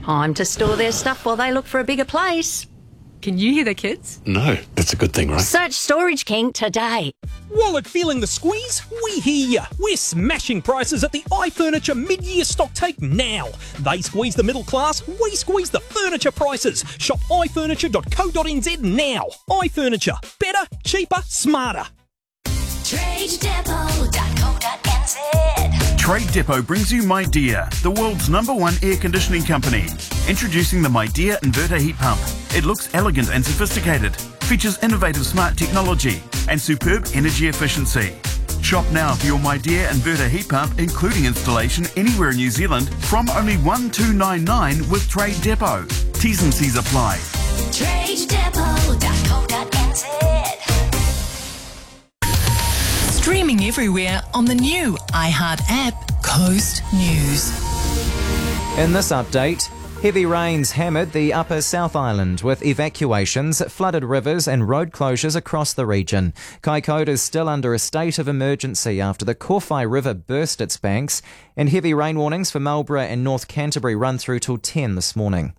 Time to store their stuff while they look for a bigger place. Can you hear the kids? No, that's a good thing, right? Search Storage King today. Wallet feeling the squeeze? We hear ya. We're smashing prices at the iFurniture mid-year stock take now. They squeeze the middle class, we squeeze the furniture prices. Shop ifurniture.co.nz now. iFurniture. Better, cheaper, smarter. TradeDepot.co.nz. Trade Depot brings you MyDear, the world's #1 air conditioning company. Introducing the MyDear inverter heat pump. It looks elegant and sophisticated, features innovative smart technology and superb energy efficiency. Shop now for your MyDear inverter heat pump, including installation anywhere in New Zealand from only $1,299 with Trade Depot. T's and C's apply. TradeDepot.co.nz. Streaming everywhere on the new iHeart app, Coast News. In this update, heavy rains hammered the upper South Island with evacuations, flooded rivers and road closures across the region. Kaikoura is still under a state of emergency after the Kowhai River burst its banks, and heavy rain warnings for Marlborough and North Canterbury run through till 10 this morning.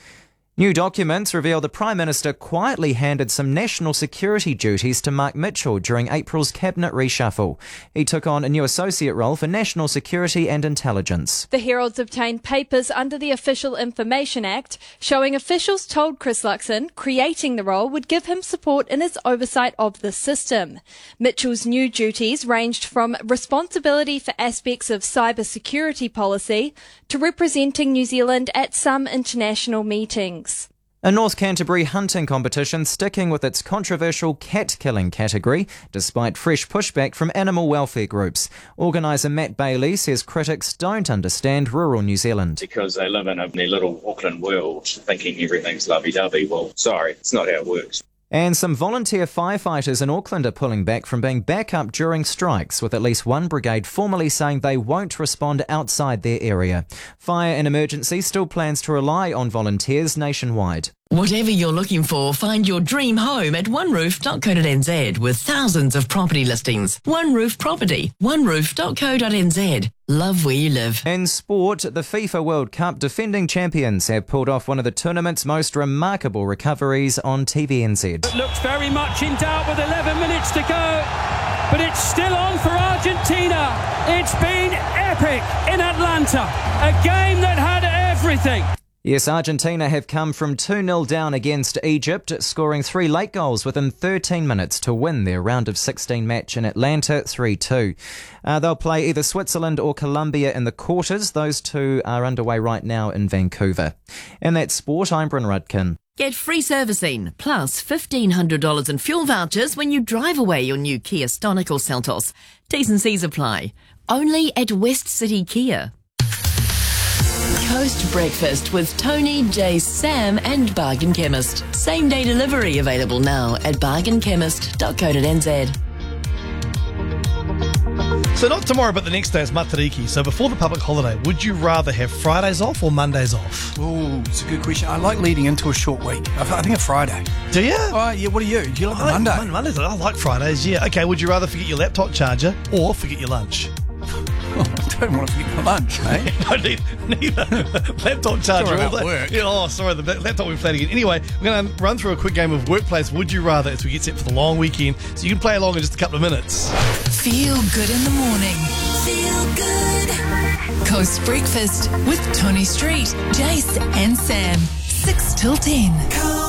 New documents reveal the Prime Minister quietly handed some national security duties to Mark Mitchell during April's cabinet reshuffle. He took on a new associate role for national security and intelligence. The Herald's obtained papers under the Official Information Act showing officials told Chris Luxon creating the role would give him support in his oversight of the system. Mitchell's new duties ranged from responsibility for aspects of cyber security policy to representing New Zealand at some international meetings. A North Canterbury hunting competition sticking with its controversial cat-killing category, despite fresh pushback from animal welfare groups. Organiser Matt Bailey says critics don't understand rural New Zealand. Because they live in their little Auckland world, thinking everything's lovey-dovey. Well, sorry, it's not how it works. And some volunteer firefighters in Auckland are pulling back from being backup during strikes, with at least one brigade formally saying they won't respond outside their area. Fire and Emergency still plans to rely on volunteers nationwide. Whatever you're looking for, find your dream home at oneroof.co.nz with thousands of property listings. One Roof Property, oneroof.co.nz. Love where you live. In sport, the FIFA World Cup defending champions have pulled off one of the tournament's most remarkable recoveries on TVNZ. It looks very much in doubt with 11 minutes to go, but it's still on for Argentina. It's been epic in Atlanta, a game that had everything. Yes, Argentina have come from 2-0 down against Egypt, scoring 3 late goals within 13 minutes to win their round of 16 match in Atlanta 3-2. They'll play either Switzerland or Colombia in the quarters. Those two are underway right now in Vancouver. In that sport, I'm Bryn Rudkin. Get free servicing, plus $1,500 in fuel vouchers when you drive away your new Kia Stonic or Seltos. T's and C's apply. Only at West City Kia. Coast Breakfast with Tony, Jace, Sam and Bargain Chemist. Same day delivery available now at bargainchemist.co.nz. So not tomorrow, but the next day is Matariki. So before the public holiday, would you rather have Fridays off or Mondays off? Oh, it's a good question. I like leading into a short week. I think a Friday. Do you? Yeah, what do you? Do you like the Monday? Mondays, I like Fridays, yeah. Okay, would you rather forget your laptop charger or forget your lunch? Oh, I don't want to forget my lunch, mate. No, neither. Laptop charger. Sorry about work. Yeah, sorry, the laptop will be flat again. Anyway, we're going to run through a quick game of Workplace Would You Rather as we get set for the long weekend. So you can play along in just a couple of minutes. Feel good in the morning. Feel good. Coast Breakfast with Tony Street, Jace and Sam. 6 till 10.